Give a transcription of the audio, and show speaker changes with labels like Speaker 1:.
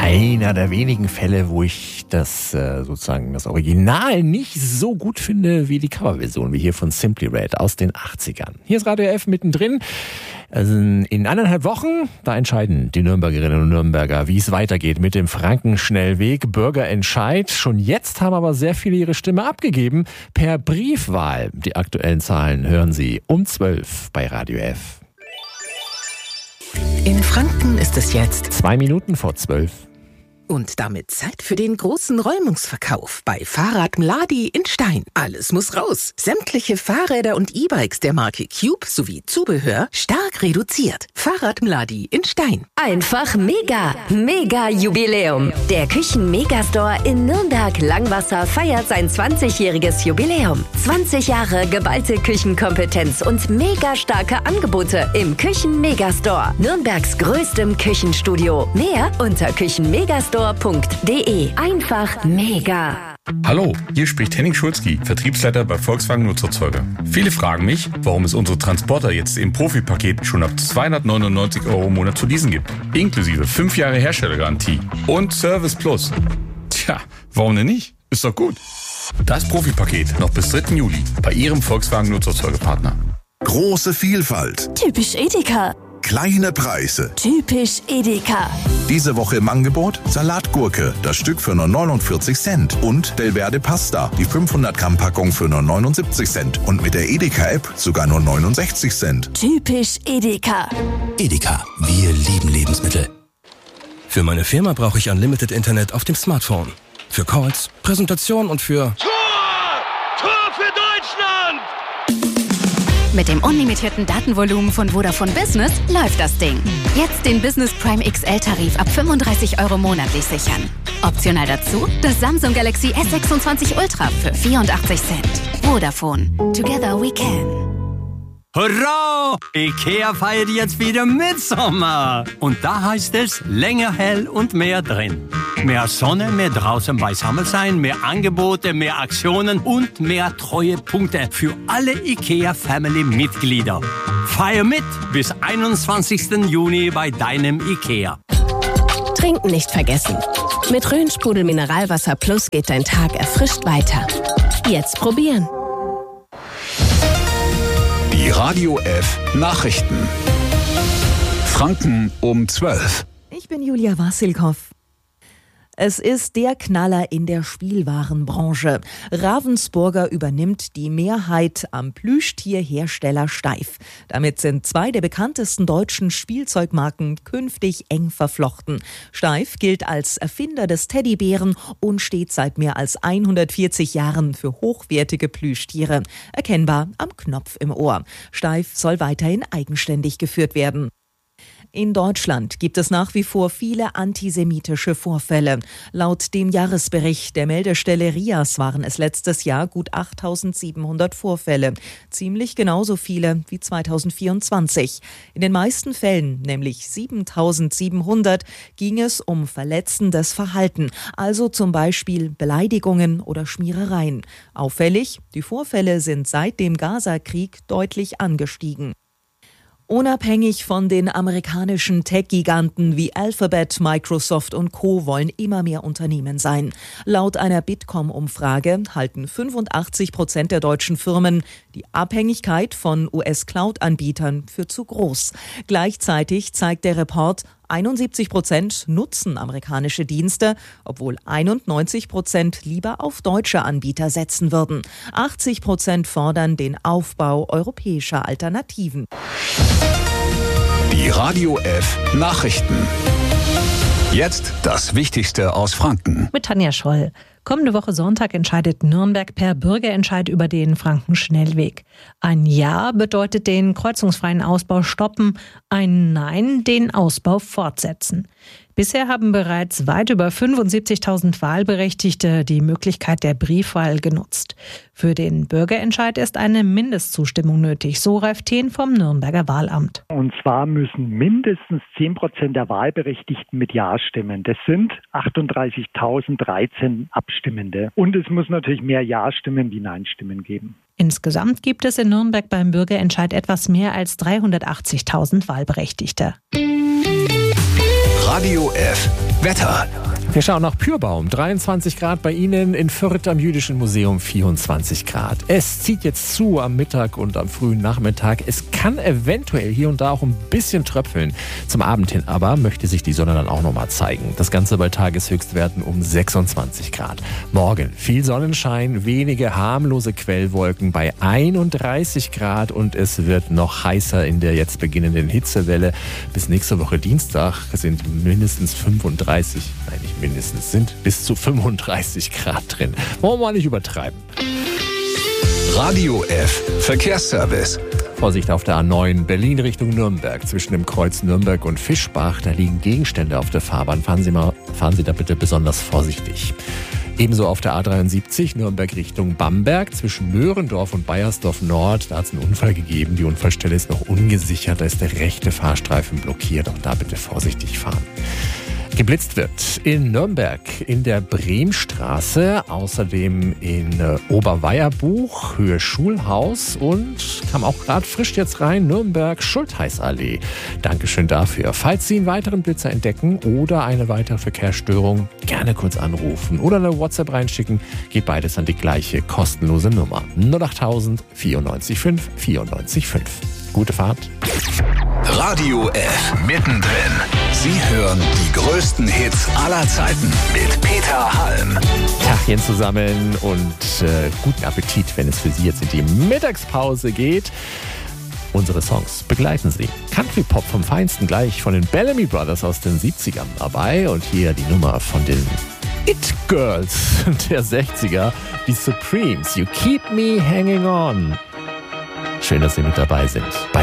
Speaker 1: einer der wenigen Fälle, wo ich das Original nicht so gut finde wie die Coverversion, wie hier von Simply Red aus den 80ern. Hier ist Radio F mittendrin. Also in 1,5 Wochen, da entscheiden die Nürnbergerinnen und Nürnberger, wie es weitergeht mit dem Frankenschnellweg. Bürgerentscheid. Schon jetzt haben aber sehr viele ihre Stimme abgegeben per Briefwahl. Die aktuellen Zahlen hören Sie um 12 bei Radio F.
Speaker 2: In Franken ist es jetzt
Speaker 1: 2 Minuten vor 12.
Speaker 2: Und damit Zeit für den großen Räumungsverkauf bei Fahrrad Mladi in Stein. Alles muss raus. Sämtliche Fahrräder und E-Bikes der Marke Cube sowie Zubehör stark reduziert. Fahrrad Mladi in Stein.
Speaker 3: Einfach mega, mega Jubiläum. Der Küchen-Megastore in Nürnberg-Langwasser feiert sein 20-jähriges Jubiläum. 20 Jahre geballte Küchenkompetenz und mega starke Angebote im Küchen-Megastore. Nürnbergs größtem Küchenstudio. Mehr unter küchenmegastore.de. Einfach mega.
Speaker 4: Hallo, hier spricht Henning Schulzki, Vertriebsleiter bei Volkswagen Nutzerzeuger. Viele fragen mich, warum es unsere Transporter jetzt im Profipaket schon ab 299 € im Monat zu leasen gibt. Inklusive 5 Jahre Herstellergarantie und Service Plus. Tja, warum denn nicht? Ist doch gut. Das Profipaket noch bis 3. Juli bei Ihrem Volkswagen Nutzerzeugerpartner.
Speaker 5: Große Vielfalt.
Speaker 3: Typisch Edeka.
Speaker 5: Kleine Preise.
Speaker 3: Typisch Edeka.
Speaker 5: Diese Woche im Angebot Salatgurke, das Stück für nur 49 Cent. Und Delverde Pasta, die 500 Gramm Packung für nur 79 Cent. Und mit der Edeka-App sogar nur 69 Cent.
Speaker 3: Typisch Edeka.
Speaker 6: Edeka, wir lieben Lebensmittel. Für meine Firma brauche ich Unlimited Internet auf dem Smartphone. Für Calls, Präsentation und für...
Speaker 7: Tor für Deutschland!
Speaker 8: Mit dem unlimitierten Datenvolumen von Vodafone Business läuft das Ding. Jetzt den Business Prime XL-Tarif ab 35 € monatlich sichern. Optional dazu das Samsung Galaxy S26 Ultra für 84 Cent. Vodafone. Together we can.
Speaker 9: Hurra! IKEA feiert jetzt wieder Mitsommer. Und da heißt es länger hell und mehr drin. Mehr Sonne, mehr draußen beisammen sein, mehr Angebote, mehr Aktionen und mehr Treuepunkte für alle IKEA-Family-Mitglieder. Feier mit bis 21. Juni bei deinem IKEA.
Speaker 3: Trinken nicht vergessen. Mit Rhön-Sprudel Mineralwasser Plus geht dein Tag erfrischt weiter. Jetzt probieren.
Speaker 5: Die Radio F Nachrichten. Franken um 12.
Speaker 10: Ich bin Julia Wassilkow. Es ist der Knaller in der Spielwarenbranche. Ravensburger übernimmt die Mehrheit am Plüschtierhersteller Steiff. Damit sind 2 der bekanntesten deutschen Spielzeugmarken künftig eng verflochten. Steiff gilt als Erfinder des Teddybären und steht seit mehr als 140 Jahren für hochwertige Plüschtiere. Erkennbar am Knopf im Ohr. Steiff soll weiterhin eigenständig geführt werden. In Deutschland gibt es nach wie vor viele antisemitische Vorfälle. Laut dem Jahresbericht der Meldestelle RIAS waren es letztes Jahr gut 8.700 Vorfälle. Ziemlich genauso viele wie 2024. In den meisten Fällen, nämlich 7.700, ging es um verletzendes Verhalten, also zum Beispiel Beleidigungen oder Schmierereien. Auffällig, die Vorfälle sind seit dem Gaza-Krieg deutlich angestiegen. Unabhängig von den amerikanischen Tech-Giganten wie Alphabet, Microsoft und Co. wollen immer mehr Unternehmen sein. Laut einer Bitkom-Umfrage halten 85% der deutschen Firmen die Abhängigkeit von US-Cloud-Anbietern für zu groß. Gleichzeitig zeigt der Report, 71% nutzen amerikanische Dienste, obwohl 91% lieber auf deutsche Anbieter setzen würden. 80% fordern den Aufbau europäischer Alternativen.
Speaker 5: Die Radio F Nachrichten. Jetzt das Wichtigste aus Franken.
Speaker 11: Mit Tanja Scholl. Kommende Woche Sonntag entscheidet Nürnberg per Bürgerentscheid über den Frankenschnellweg. Ein Ja bedeutet den kreuzungsfreien Ausbau stoppen, ein Nein den Ausbau fortsetzen. Bisher haben bereits weit über 75.000 Wahlberechtigte die Möglichkeit der Briefwahl genutzt. Für den Bürgerentscheid ist eine Mindestzustimmung nötig, so Ralf Thien vom Nürnberger Wahlamt.
Speaker 12: Und zwar müssen mindestens 10% der Wahlberechtigten mit Ja stimmen. Das sind 38.013 Abstimmende. Und es muss natürlich mehr Ja-Stimmen wie Nein-Stimmen geben.
Speaker 11: Insgesamt gibt es in Nürnberg beim Bürgerentscheid etwas mehr als 380.000 Wahlberechtigte.
Speaker 5: Radio F Wetter.
Speaker 1: Wir schauen nach Pürbaum, 23 Grad bei Ihnen, in Fürth am Jüdischen Museum 24 Grad. Es zieht jetzt zu am Mittag und am frühen Nachmittag. Es kann eventuell hier und da auch ein bisschen tröpfeln. Zum Abend hin aber möchte sich die Sonne dann auch nochmal zeigen. Das Ganze bei Tageshöchstwerten um 26 Grad. Morgen viel Sonnenschein, wenige harmlose Quellwolken bei 31 Grad und es wird noch heißer in der jetzt beginnenden Hitzewelle. Bis nächste Woche Dienstag sind mindestens 35, nein nicht mindestens, sind bis zu 35 Grad drin. Wollen wir mal nicht übertreiben.
Speaker 5: Radio F Verkehrsservice.
Speaker 1: Vorsicht auf der A9 Berlin Richtung Nürnberg. Zwischen dem Kreuz Nürnberg und Fischbach, da liegen Gegenstände auf der Fahrbahn. Fahren Sie da bitte besonders vorsichtig. Ebenso auf der A73 Nürnberg Richtung Bamberg. Zwischen Möhrendorf und Baiersdorf Nord, da hat es einen Unfall gegeben. Die Unfallstelle ist noch ungesichert. Da ist der rechte Fahrstreifen blockiert. Auch da bitte vorsichtig fahren. Geblitzt wird in Nürnberg in der Bremstraße, außerdem in Oberweierbuch, Höhe Schulhaus und kam auch gerade frisch jetzt rein, Nürnberg Schultheißallee. Dankeschön dafür. Falls Sie einen weiteren Blitzer entdecken oder eine weitere Verkehrsstörung, gerne kurz anrufen oder eine WhatsApp reinschicken. Geht beides an die gleiche kostenlose Nummer 08000 94 5 94 5. Gute Fahrt.
Speaker 5: Radio F mittendrin. Sie hören die größten Hits aller Zeiten mit Peter Halm.
Speaker 1: Tachchen zusammen und guten Appetit, wenn es für Sie jetzt in die Mittagspause geht. Unsere Songs begleiten Sie. Country Pop vom Feinsten, gleich von den Bellamy Brothers aus den 70ern dabei. Und hier die Nummer von den It Girls der 60er, die Supremes. You Keep Me Hanging On. Schön, dass Sie mit dabei sind.